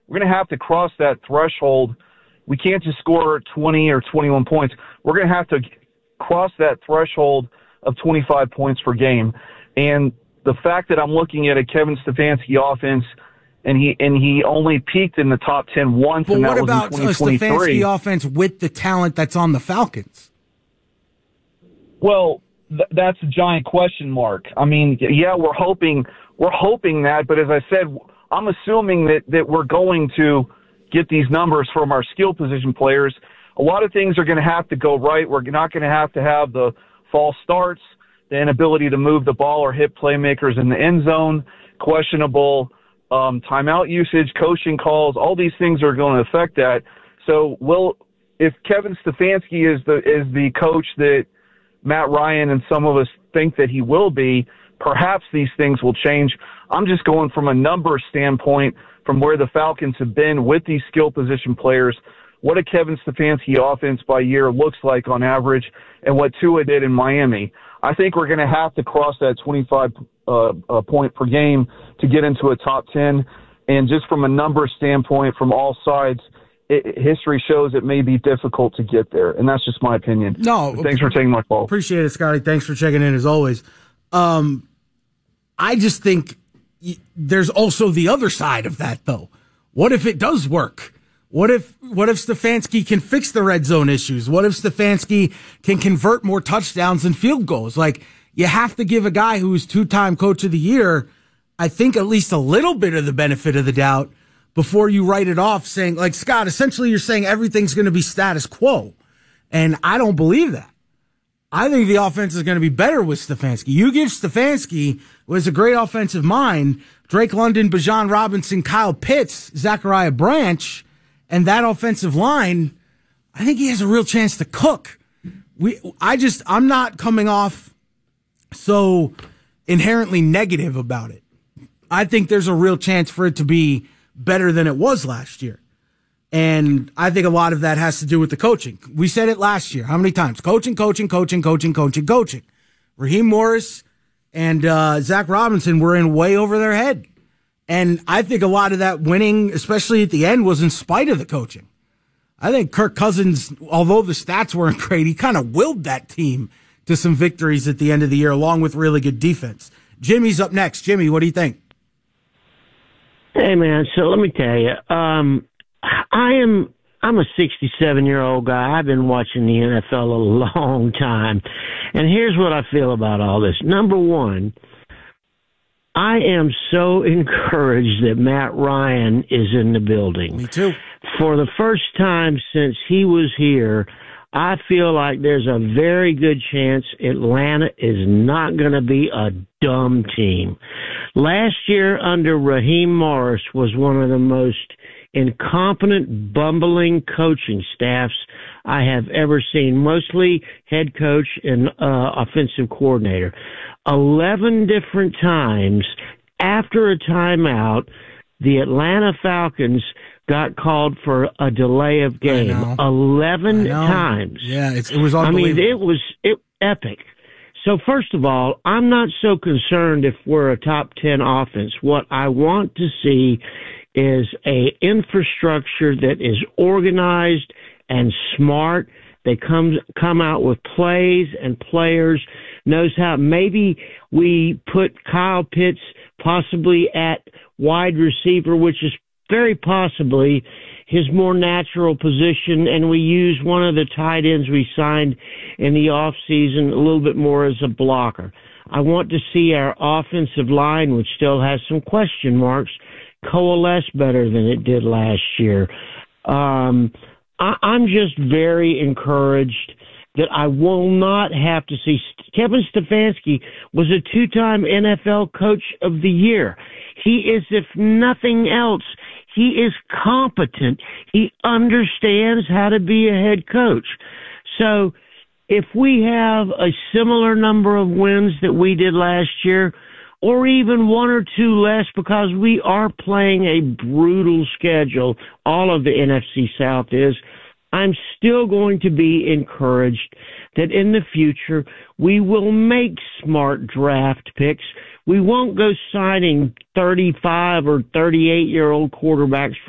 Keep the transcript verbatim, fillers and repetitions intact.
We're going to have to cross that threshold. We can't just score twenty or twenty-one points. We're going to have to cross that threshold of twenty-five points per game. And the fact that I'm looking at a Kevin Stefanski offense, and he and he only peaked in the top ten once, but and that what was about in a twenty twenty-three. Stefanski offense with the talent that's on the Falcons? Well, th- that's a giant question mark. I mean, yeah, we're hoping we're hoping that, but as I said, I'm assuming that, that we're going to get these numbers from our skill position players. A lot of things are going to have to go right. We're not going to have to have the false starts, the inability to move the ball or hit playmakers in the end zone, questionable um, timeout usage, coaching calls. All these things are going to affect that. So, will if Kevin Stefanski is the is the coach that Matt Ryan and some of us think that he will be, perhaps these things will change. I'm just going from a numbers standpoint from where the Falcons have been with these skill position players, what a Kevin Stefanski offense by year looks like on average, and what Tua did in Miami. I think we're going to have to cross that twenty-five uh, uh, point per game to get into a top ten. And just from a numbers standpoint from all sides, it, history shows it may be difficult to get there. And that's just my opinion. No. But thanks for taking my call. Appreciate it, Scotty. Thanks for checking in as always. Um, I just think there's also the other side of that, though. What if it does work? What if what if Stefanski can fix the red zone issues? What if Stefanski can convert more touchdowns and field goals? Like, you have to give a guy who's two-time coach of the year, I think, at least a little bit of the benefit of the doubt before you write it off saying, like, Scott, essentially you're saying everything's going to be status quo. And I don't believe that. I think the offense is going to be better with Stefanski. You give Stefanski, who has a great offensive mind, Drake London, Bijan Robinson, Kyle Pitts, Zachariah Branch, and that offensive line, I think he has a real chance to cook. We, I just, I'm not coming off so inherently negative about it. I think there's a real chance for it to be better than it was last year. And I think a lot of that has to do with the coaching. We said it last year. How many times? Coaching, coaching, coaching, coaching, coaching, coaching. Raheem Morris and uh, Zach Robinson were in way over their head. And I think a lot of that winning, especially at the end, was in spite of the coaching. I think Kirk Cousins, although the stats weren't great, he kind of willed that team to some victories at the end of the year, along with really good defense. Jimmy's up next. Jimmy, what do you think? Hey, man, so let me tell you, um, I am I'm a sixty-seven-year-old guy. I've been watching the N F L a long time. And here's what I feel about all this. Number one, I am so encouraged that Matt Ryan is in the building. Me too. For the first time since he was here, I feel like there's a very good chance Atlanta is not going to be a dumb team. Last year under Raheem Morris was one of the most incompetent, bumbling coaching staffs I have ever seen, mostly head coach and uh, offensive coordinator. Eleven different times after a timeout, the Atlanta Falcons got called for a delay of game. Eleven times. Yeah, it's, it was unbelievable. I mean, it was it, epic. So first of all, I'm not so concerned if we're a top ten offense. What I want to see is a infrastructure that is organized and smart. They come come out with plays and players, knows how. Maybe we put Kyle Pitts possibly at wide receiver, which is very possibly his more natural position, and we use one of the tight ends we signed in the offseason a little bit more as a blocker. I want to see our offensive line, which still has some question marks, coalesce better than it did last year. Um, I, I'm just very encouraged that I will not have to see. Kevin Stefanski was a two-time N F L Coach of the Year. He is, if nothing else, he is competent. He understands how to be a head coach. So if we have a similar number of wins that we did last year, or even one or two less, because we are playing a brutal schedule, all of the N F C South is, I'm still going to be encouraged that in the future we will make smart draft picks. We won't go signing thirty-five or thirty-eight-year-old quarterbacks